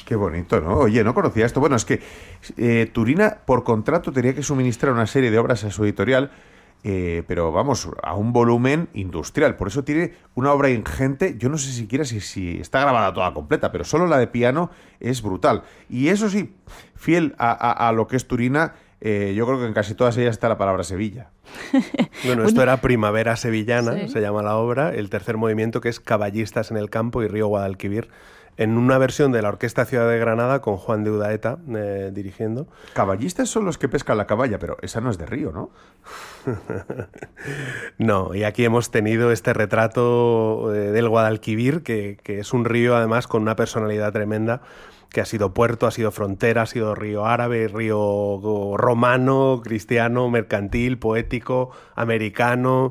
Qué bonito, ¿no? Oye, no conocía esto. Bueno, es que Turina, por contrato, tenía que suministrar una serie de obras a su editorial, pero vamos, a un volumen industrial. Por eso tiene una obra ingente. Yo no sé siquiera si está grabada toda completa, pero solo la de piano es brutal. Y eso sí, fiel a lo que es Turina, yo creo que en casi todas ellas está la palabra Sevilla. Bueno, esto era Primavera Sevillana, sí. Se llama la obra. El tercer movimiento, que es Caballistas en el campo y Río Guadalquivir, en una versión de la Orquesta Ciudad de Granada con Juan de Udaeta dirigiendo. Caballistas son los que pescan la caballa, pero esa no es de río, ¿no? No, y aquí hemos tenido este retrato del Guadalquivir, que es un río además con una personalidad tremenda, que ha sido puerto, ha sido frontera, ha sido río árabe, río romano, cristiano, mercantil, poético, americano,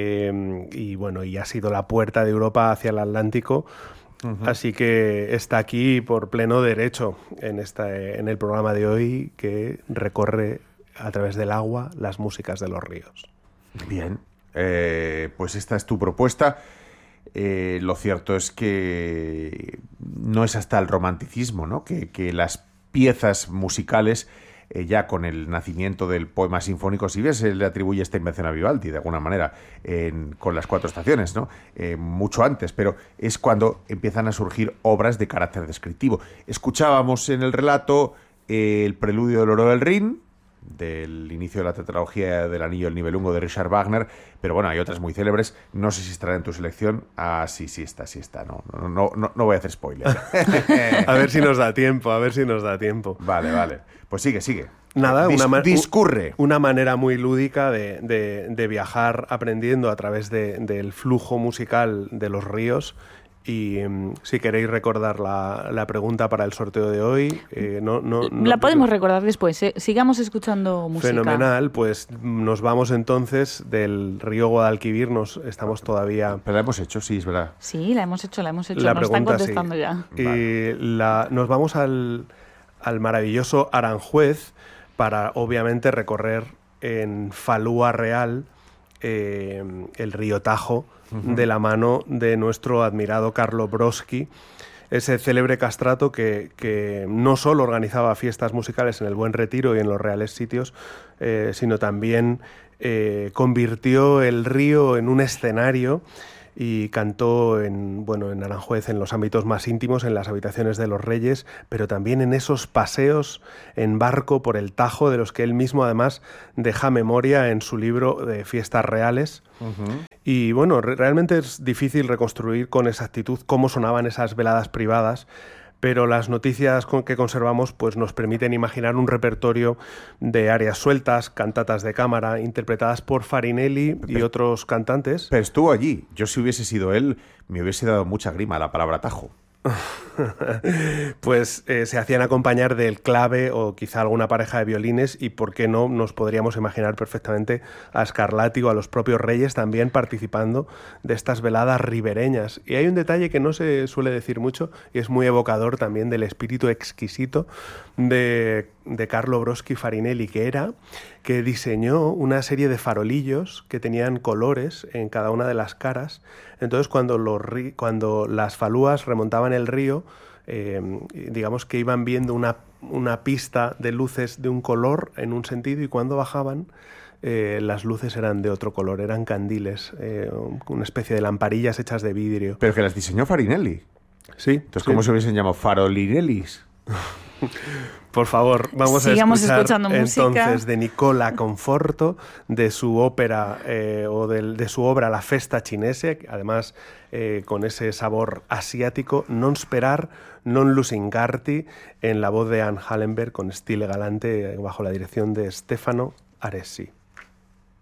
y bueno, y ha sido la puerta de Europa hacia el Atlántico. Uh-huh. Así que está aquí por pleno derecho en el programa de hoy, que recorre a través del agua las músicas de los ríos. Bien, pues esta es tu propuesta. Lo cierto es que no es hasta el romanticismo, ¿no? que las piezas musicales, ya con el nacimiento del poema sinfónico, si bien se le atribuye esta invención a Vivaldi, de alguna manera, con las 4 estaciones, ¿no? Mucho antes, pero es cuando empiezan a surgir obras de carácter descriptivo. Escuchábamos en el relato el Preludio del Oro del Rin, del inicio de la tetralogía del Anillo del Nibelungo de Richard Wagner, pero bueno, hay otras muy célebres. No sé si estará en tu selección. Ah, sí está. No voy a hacer spoiler. A ver si nos da tiempo. Vale. Pues sigue. Nada, discurre. Una manera muy lúdica de viajar aprendiendo a través del flujo musical de los ríos. Y si queréis recordar la pregunta para el sorteo de hoy... la podemos recordar después. Sigamos escuchando música. Fenomenal, pues nos vamos entonces del río Guadalquivir. Estamos todavía... Pero la hemos hecho, sí, es verdad. Sí, la hemos hecho. La Nos pregunta, están contestando sí. ya. Y nos vamos al maravilloso Aranjuez para, obviamente, recorrer en falúa real el río Tajo, de la mano de nuestro admirado Carlo Broschi, ese célebre castrato que no solo organizaba fiestas musicales en el Buen Retiro y en los Reales Sitios, sino también convirtió el río en un escenario y cantó en Aranjuez en los ámbitos más íntimos, en las habitaciones de los reyes, pero también en esos paseos en barco por el Tajo, de los que él mismo además deja memoria en su libro de Fiestas Reales. Uh-huh. Y bueno, realmente es difícil reconstruir con exactitud cómo sonaban esas veladas privadas, pero las noticias que conservamos pues nos permiten imaginar un repertorio de arias sueltas, cantatas de cámara, interpretadas por Farinelli y otros cantantes. Pero estuvo allí. Yo, si hubiese sido él, me hubiese dado mucha grima la palabra Tajo. Pues se hacían acompañar del clave o quizá alguna pareja de violines, y por qué no nos podríamos imaginar perfectamente a Scarlatti o a los propios reyes también participando de estas veladas ribereñas. Y hay un detalle que no se suele decir mucho y es muy evocador también del espíritu exquisito de Carlo Broschi Farinelli, que diseñó una serie de farolillos que tenían colores en cada una de las caras. Entonces, cuando las falúas remontaban el río, digamos que iban viendo una pista de luces de un color en un sentido, y cuando bajaban, las luces eran de otro color, eran candiles, una especie de lamparillas hechas de vidrio. Pero que las diseñó Farinelli. Sí. Entonces, ¿cómo se hubiesen llamado? Farolinellis. Por favor, vamos Sigamos a escuchar escuchando música. Entonces de Nicola Conforto, de su ópera de su obra La Festa Cinese, además con ese sabor asiático, Non sperar, non lusingarti, en la voz de Anne Hallenberg, con estilo galante, bajo la dirección de Stefano Aresi.